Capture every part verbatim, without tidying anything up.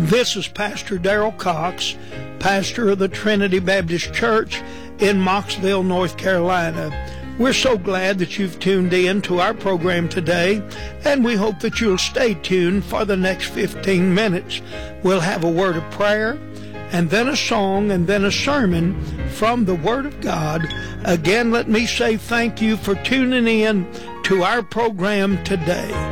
This is Pastor Darrell Cox, pastor of the Trinity Baptist Church in Mocksville, North Carolina. We're so glad that you've tuned in to our program today, and we hope that you'll stay tuned for the next fifteen minutes. We'll have a word of prayer, and then a song, and then a sermon from the Word of God. Again, let me say thank you for tuning in to our program today.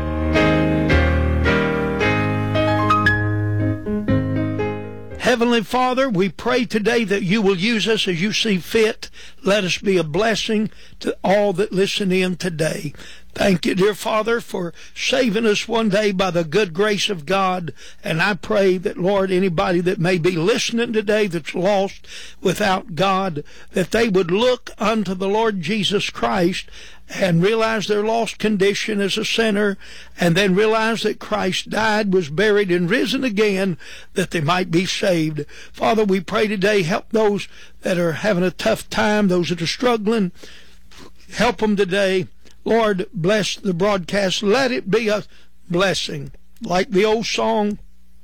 Heavenly Father, we pray today that you will use us as you see fit. Let us be a blessing to all that listen in today. Thank you, dear Father, for saving us one day by the good grace of God. And I pray that, Lord, anybody that may be listening today that's lost without God, that they would look unto the Lord Jesus Christ and realize their lost condition as a sinner, and then realize that Christ died, was buried, and risen again, that they might be saved. Father, we pray today, help those that are having a tough time, those that are struggling. Help them today. Lord, bless the broadcast. Let it be a blessing. Like the old song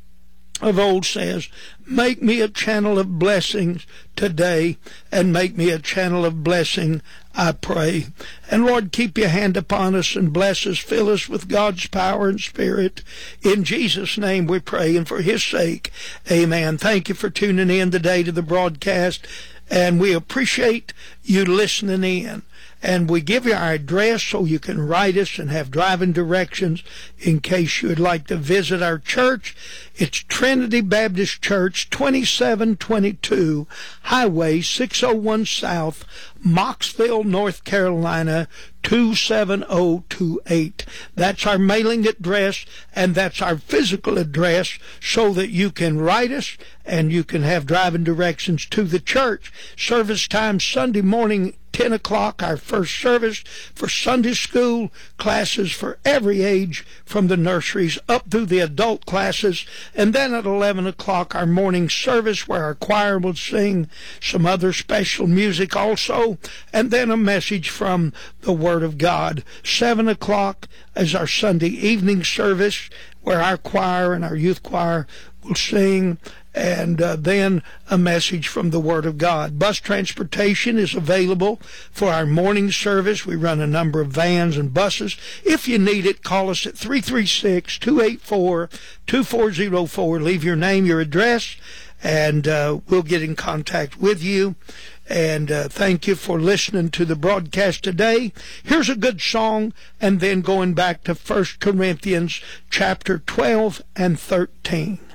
of old says, make me a channel of blessings today, and make me a channel of blessing, I pray. And Lord, keep your hand upon us and bless us. Fill us with God's power and spirit. In Jesus' name we pray, and for his sake, amen. Thank you for tuning in today to the broadcast, and we appreciate you listening in. And we give you our address so you can write us and have driving directions in case you would like to visit our church. It's Trinity Baptist Church, twenty-seven twenty-two Highway six oh one South, Mocksville, North Carolina, two seven oh two eight. That's our mailing address, and that's our physical address, so that you can write us and you can have driving directions to the church. Service time Sunday morning, ten o'clock, our first service for Sunday school, classes for every age from the nurseries up through the adult classes. And then at eleven o'clock, our morning service where our choir will sing some other special music also, and then a message from the Word of God. seven o'clock is our Sunday evening service where our choir and our youth choir will sing, and uh, then a message from the Word of God. Bus transportation is available for our morning service. We run a number of vans and buses. If you need it, call us at three three six, two eight four, two four zero four. Leave your name, your address, and uh, we'll get in contact with you. And uh, thank you for listening to the broadcast today. Here's a good song, and then going back to First Corinthians chapter twelve and thirteen.